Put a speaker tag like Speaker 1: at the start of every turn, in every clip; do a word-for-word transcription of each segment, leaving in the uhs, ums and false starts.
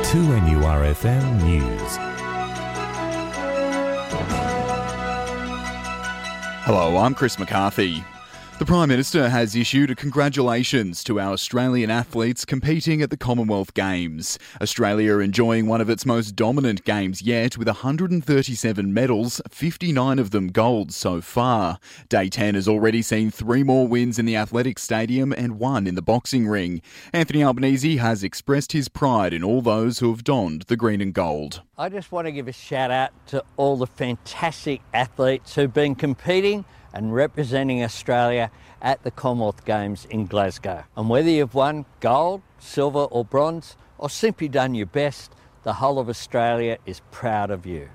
Speaker 1: two N U R F M News.
Speaker 2: Hello, I'm Chris McCarthy. The Prime Minister has issued a congratulations to our Australian athletes competing at the Commonwealth Games. Australia enjoying one of its most dominant games yet with one hundred thirty-seven medals, fifty-nine of them gold so far. Day ten has already seen three more wins in the Athletics Stadium and one in the boxing ring. Anthony Albanese has expressed his pride in all those who have donned the green and gold.
Speaker 3: I just want to give a shout out to all the fantastic athletes who've been competing and representing Australia at the Commonwealth Games in Glasgow. And whether you've won gold, silver or bronze, or simply done your best, the whole of Australia is proud of you.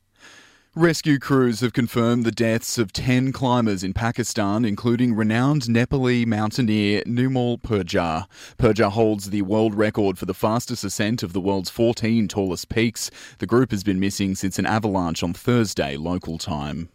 Speaker 2: Rescue crews have confirmed the deaths of ten climbers in Pakistan, including renowned Nepali mountaineer Numal Purja. Purja holds the world record for the fastest ascent of the world's fourteen tallest peaks. The group has been missing since an avalanche on Thursday local time.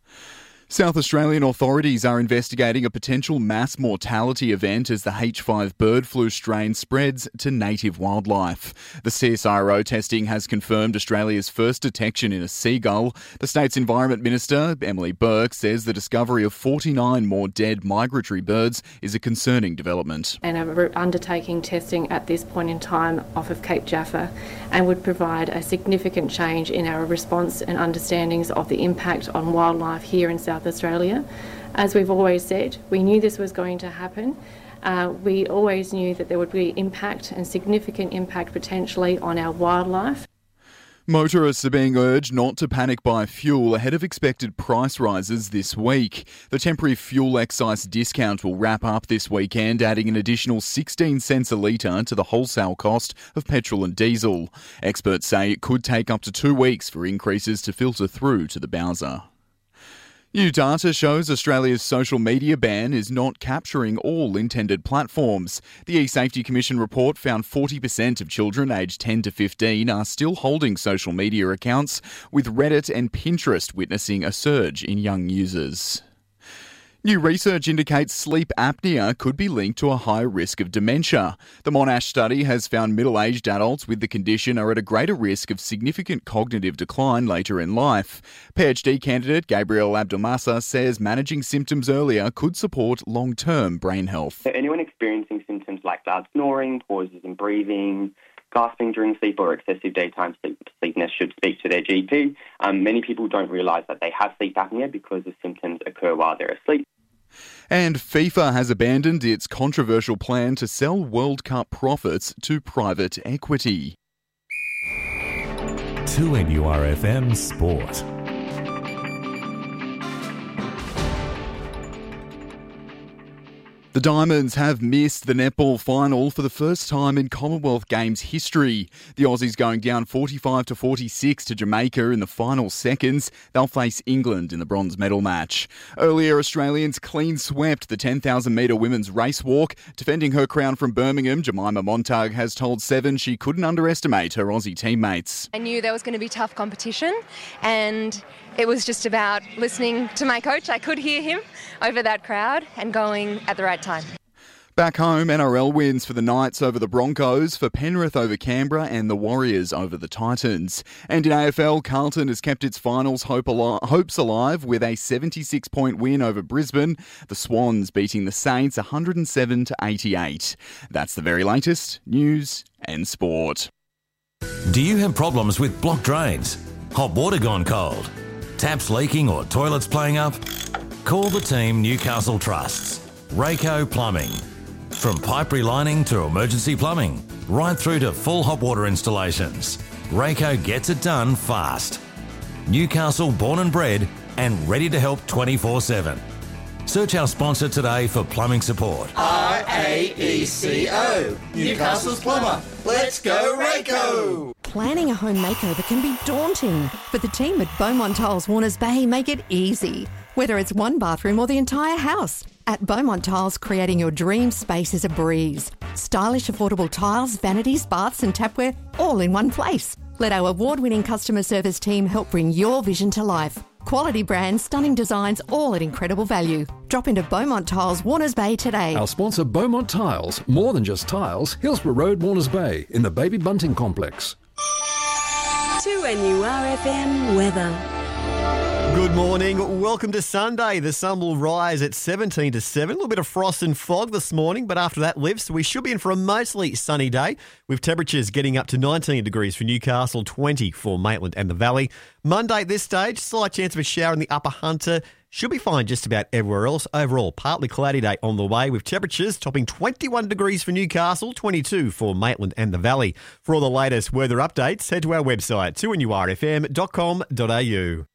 Speaker 2: South Australian authorities are investigating a potential mass mortality event as the H five bird flu strain spreads to native wildlife. The C S I R O testing has confirmed Australia's first detection in a seagull. The state's Environment Minister, Emily Burke, says the discovery of forty-nine more dead migratory birds is a concerning development.
Speaker 4: And we're undertaking testing at this point in time off of Cape Jaffa and would provide a significant change in our response and understandings of the impact on wildlife here in South Australia. As we've always said, we knew this was going to happen. Uh, we always knew that there would be impact and significant impact potentially on our wildlife.
Speaker 2: Motorists are being urged not to panic buy fuel ahead of expected price rises this week. The temporary fuel excise discount will wrap up this weekend, adding an additional sixteen cents a litre to the wholesale cost of petrol and diesel. Experts say it could take up to two weeks for increases to filter through to the Bowser. New data shows Australia's social media ban is not capturing all intended platforms. The eSafety Commission report found forty percent of children aged ten to fifteen are still holding social media accounts, with Reddit and Pinterest witnessing a surge in young users. New research indicates sleep apnea could be linked to a higher risk of dementia. The Monash study has found middle-aged adults with the condition are at a greater risk of significant cognitive decline later in life. PhD candidate Gabriel Abdelmassa says managing symptoms earlier could support long-term brain health.
Speaker 5: Anyone experiencing symptoms like loud snoring, pauses in breathing, gasping during sleep or excessive daytime sleep sleepiness should speak to their G P. Um, many people don't realise that they have sleep apnea because the symptoms occur while they're asleep.
Speaker 2: And FIFA has abandoned its controversial plan to sell World Cup profits to private equity.
Speaker 1: two N U R F M Sport.
Speaker 2: The Diamonds have missed the netball final for the first time in Commonwealth Games history. The Aussies going down forty-five to forty-six to Jamaica in the final seconds. They'll face England in the bronze medal match. Earlier, Australians clean swept the ten thousand metre women's race walk. Defending her crown from Birmingham, Jemima Montag has told Seven she couldn't underestimate her Aussie teammates.
Speaker 6: I knew there was going to be tough competition, and it was just about listening to my coach. I could hear him over that crowd and going at the right time.
Speaker 2: Back home, N R L wins for the Knights over the Broncos, for Penrith over Canberra and the Warriors over the Titans. And in A F L, Carlton has kept its finals hope al- hopes alive with a seventy-six point win over Brisbane. The Swans beating the Saints one hundred seven to eighty-eight. That's the very latest news and sport.
Speaker 7: Do you have problems with blocked drains? Hot water gone cold? Taps leaking or toilets playing up? Call the team Newcastle trusts. Rayco Plumbing. From pipe relining to emergency plumbing, right through to full hot water installations, Rayco gets it done fast. Newcastle born and bred and ready to help twenty-four seven. Search our sponsor today for plumbing support.
Speaker 8: R A E C O. Newcastle's plumber. Let's go Rayco!
Speaker 9: Planning a home makeover can be daunting, but the team at Beaumont Tiles Warners Bay make it easy. Whether it's one bathroom or the entire house, at Beaumont Tiles, creating your dream space is a breeze. Stylish, affordable tiles, vanities, baths and tapware, all in one place. Let our award-winning customer service team help bring your vision to life. Quality brands, stunning designs, all at incredible value. Drop into Beaumont Tiles, Warners Bay today.
Speaker 10: Our sponsor Beaumont Tiles, more than just tiles, Hillsborough Road, Warners Bay, in the Baby Bunting Complex.
Speaker 11: two N U R F M weather.
Speaker 12: Good morning. Welcome to Sunday. The sun will rise at seventeen to seven. A little bit of frost and fog this morning, but after that lifts, we should be in for a mostly sunny day with temperatures getting up to nineteen degrees for Newcastle, twenty for Maitland and the Valley. Monday at this stage, slight chance of a shower in the Upper Hunter. Should be fine just about everywhere else. Overall, partly cloudy day on the way with temperatures topping twenty-one degrees for Newcastle, twenty-two for Maitland and the Valley. For all the latest weather updates, head to our website, two N U R F M dot com dot A U.